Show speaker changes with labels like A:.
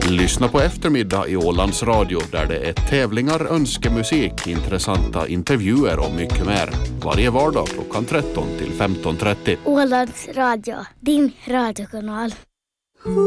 A: Lyssna på eftermiddag i Ålands Radio där det är tävlingar, önskemusik, intressanta intervjuer och mycket mer. Varje vardag klockan 13 till 15:30.
B: Ålands Radio, din radiokanal.